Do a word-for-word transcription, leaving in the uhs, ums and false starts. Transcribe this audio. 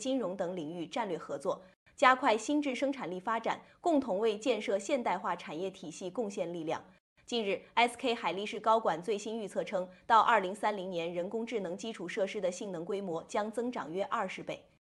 金融等领域战略合作，加快新质生产力发展，共同为建设现代化产业体系贡献力量。近日 ，S K 海力士高管最新预测称，到二零三零年，人工智能基础设施的性能规模将增长约二十倍。